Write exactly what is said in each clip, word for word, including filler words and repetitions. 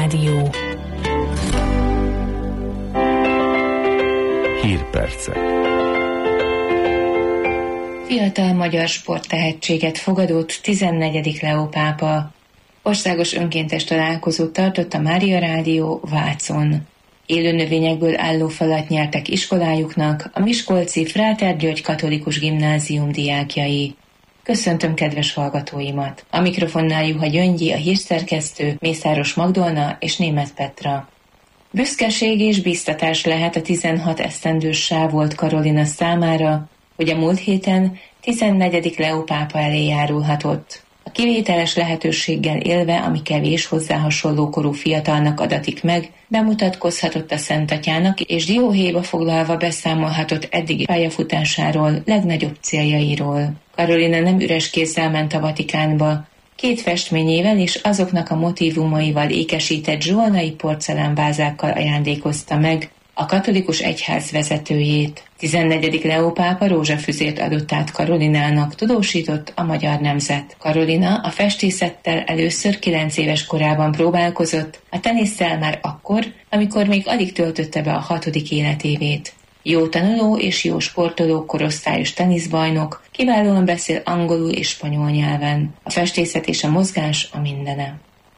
Rádió. Hírpercek. Fiatal magyar sporttehetséget fogadott tizennegyedik Leó pápa. Országos önkéntes találkozót tartott a Mária Rádió Vácon. Élő növényekből álló falat nyertek iskolájuknak a miskolci Fráter György Katolikus Gimnázium diákjai. Köszöntöm kedves hallgatóimat! A mikrofonnál Juha Gyöngyi, a hírszerkesztő, Mészáros Magdolna és Németh Petra. Büszkeség és bíztatás lehet a tizenhat esztendős Sávolt Karolina számára, hogy a múlt héten tizennegyedik Leó pápa elé járulhatott. A kivételes lehetőséggel élve, ami kevés hozzá hasonló korú fiatalnak adatik meg, bemutatkozhatott a Szentatyának, és dióhéjba foglalva beszámolhatott eddigi pályafutásáról, legnagyobb céljairól. Karolina nem üres kézzel ment a Vatikánba. Két festményével és azoknak a motívumaival ékesített zsolnai porcelánvázákkal ajándékozta meg a katolikus egyház vezetőjét. tizennegyedik Leó pápa rózsafüzért adott át Karolinának, tudósított a Magyar Nemzet. Karolina a festészettel először kilenc éves korában próbálkozott, a tenisszel már akkor, amikor még alig töltötte be a hatodik életévét. Jó tanuló és jó sportoló korosztályos teniszbajnok, kiválóan beszél angolul és spanyol nyelven. A festészet és a mozgás a mindene.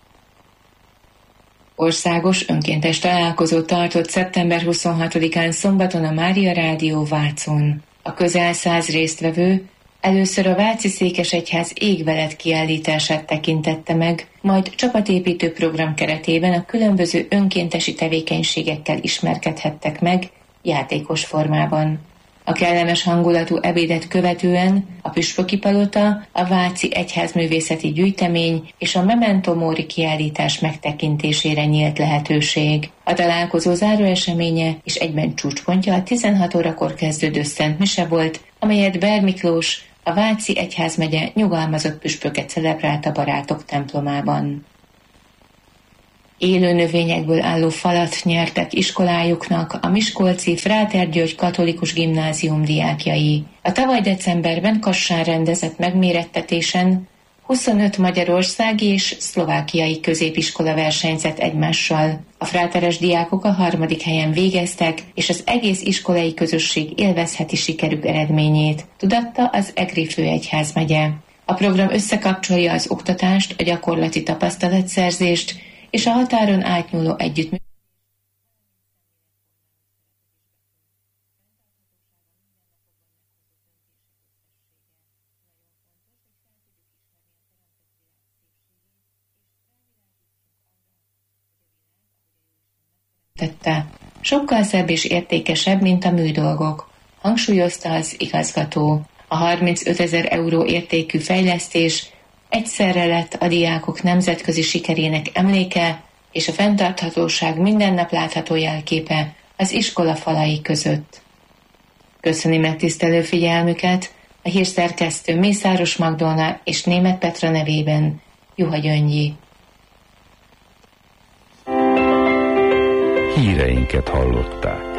Országos önkéntes találkozót tartott szeptember huszonhatodikán szombaton a Mária Rádió Vácon. A közel száz résztvevő először a Váci Székesegyház Égvelet kiállítását tekintette meg, majd csapatépítő program keretében a különböző önkéntesi tevékenységekkel ismerkedhettek meg játékos formában. A kellemes hangulatú ebédet követően a Püspöki Palota, a Váci Egyházművészeti Gyűjtemény és a Memento Mori kiállítás megtekintésére nyílt lehetőség. A találkozó záró eseménye és egyben csúcspontja a tizenhat órakor kezdődő Szent Mise volt, amelyet Ber Miklós, a Váci Egyházmegye nyugalmazott püspöke celebrált a Barátok templomában. Élő növényekből álló falat nyertek iskolájuknak a miskolci Fráter György Katolikus Gimnázium diákjai. A tavaly decemberben Kassán rendezett megmérettetésen huszonöt magyarországi és szlovákiai középiskola versenyzett egymással. A fráteres diákok a harmadik helyen végeztek, és az egész iskolai közösség élvezheti sikerük eredményét, tudatta az Egri főegyházmegye. A program összekapcsolja az oktatást, a gyakorlati tapasztalatszerzést és a határon átnyúló együttműködést. Tette. Sokkal szebb és értékesebb, mint a műdolgok, hangsúlyozta az igazgató. A harmincötezer euró értékű fejlesztés egyszerre lett a diákok nemzetközi sikerének emléke és a fenntarthatóság minden nap látható jelképe az iskola falai között. Köszöni megtisztelő figyelmüket a hírszerkesztő Mészáros Magdolna és Németh Petra nevében Juha Gyöngyi. Híreinket hallották.